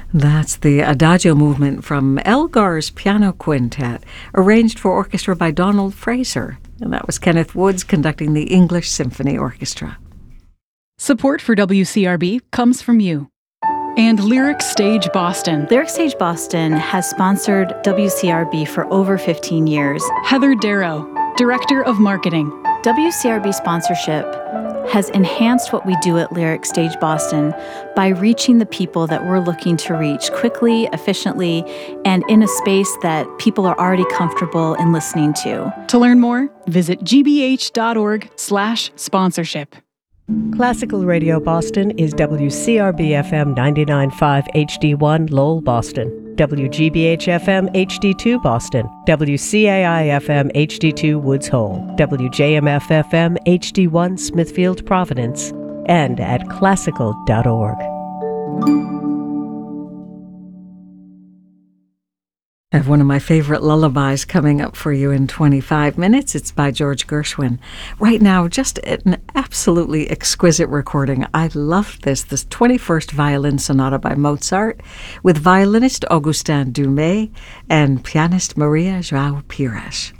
That's the Adagio movement from Elgar's Piano Quintet, arranged for orchestra by Donald Fraser. And that was Kenneth Woods conducting the English Symphony Orchestra. Support for WCRB comes from you. And Lyric Stage Boston. Lyric Stage Boston has sponsored WCRB for over 15 years. Heather Darrow, Director of Marketing. WCRB sponsorship has enhanced what we do at Lyric Stage Boston by reaching the people that we're looking to reach quickly, efficiently, and in a space that people are already comfortable in listening to. To learn more, visit gbh.org/sponsorship. Classical Radio Boston is WCRB-FM 99.5 HD1 Lowell, Boston, WGBH-FM HD2 Boston, WCAI-FM HD2 Woods Hole, WJMF-FM HD1 Smithfield, Providence, and at classical.org. I have one of my favorite lullabies coming up for you in 25 minutes. It's by George Gershwin. Right now, just an absolutely exquisite recording. I love this 21st Violin Sonata by Mozart with violinist Augustin Dumay and pianist Maria João Pires.